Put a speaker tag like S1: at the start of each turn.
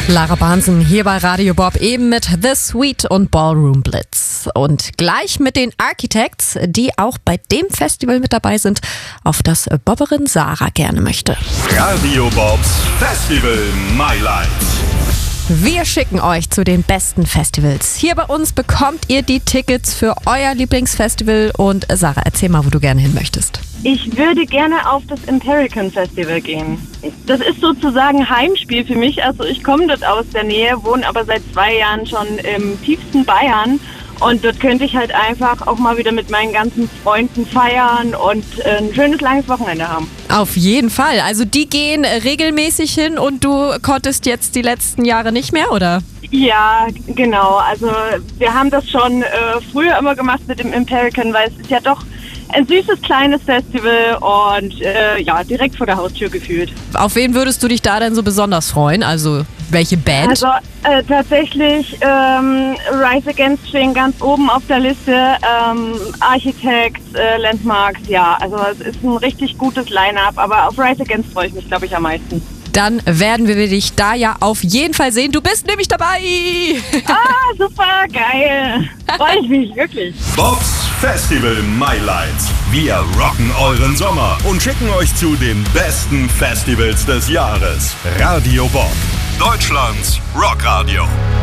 S1: Lara Bahnsen hier bei Radio Bob, eben mit The Sweet und Ballroom Blitz. Und gleich mit den Architects, die auch bei dem Festival mit dabei sind, auf das Bobberin Sarah gerne möchte.
S2: Radio Bobs Festival Mailand.
S1: Wir schicken euch zu den besten Festivals. Hier bei uns bekommt ihr die Tickets für euer Lieblingsfestival. Und Sarah, erzähl mal, wo du gerne hin möchtest.
S3: Ich würde gerne auf das Empirican Festival gehen. Das ist sozusagen Heimspiel für mich. Also ich komme dort aus der Nähe, wohne aber seit 2 Jahren schon im tiefsten Bayern. Und dort könnte ich halt einfach auch mal wieder mit meinen ganzen Freunden feiern und ein schönes, langes Wochenende haben.
S1: Auf jeden Fall. Also die gehen regelmäßig hin und du konntest jetzt die letzten Jahre nicht mehr, oder?
S3: Ja, genau. Also wir haben das schon früher immer gemacht mit dem Empirican, weil es ist ja doch ein süßes, kleines Festival und direkt vor der Haustür gefühlt.
S1: Auf wen würdest du dich da denn so besonders freuen? Also welche Band?
S3: Also tatsächlich Rise Against stehen ganz oben auf der Liste, Architects, Landmarks, ja. Also es ist ein richtig gutes Line-Up, aber auf Rise Against freue ich mich, glaube ich, am meisten.
S1: Dann werden wir dich da ja auf jeden Fall sehen. Du bist nämlich dabei!
S3: Ah, super, geil! Freue ich mich, wirklich.
S2: Bobs Festival Mailand. Wir rocken euren Sommer und schicken euch zu den besten Festivals des Jahres. Radio Bob, Deutschlands Rockradio.